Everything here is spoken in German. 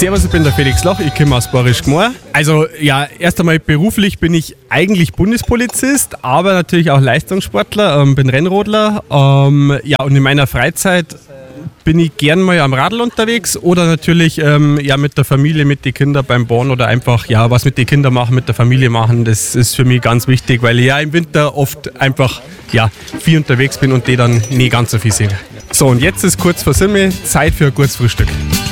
Servus, ich bin der Felix Loch, ich komme aus Borisch Gmor. Also ja, erst einmal beruflich bin ich eigentlich Bundespolizist, aber natürlich auch Leistungssportler, bin Rennrodler. Ja, und in meiner Freizeit bin ich gern mal am Radl unterwegs oder natürlich ja, mit der Familie, mit den Kindern beim Bauen oder einfach ja, was mit den Kindern machen, mit der Familie machen. Das ist für mich ganz wichtig, weil ich ja im Winter oft einfach ja, viel unterwegs bin und die dann nie ganz so viel sehe. So, und jetzt ist kurz vor 7, Zeit für ein gutes Frühstück.